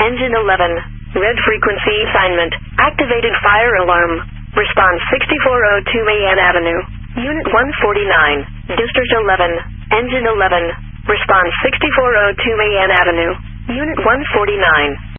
Engine 11. Red frequency assignment. Activated fire alarm. Response 6402 Mayan Avenue. Unit 149. District 11. Engine 11. Response 6402 Mayan Avenue. Unit 149.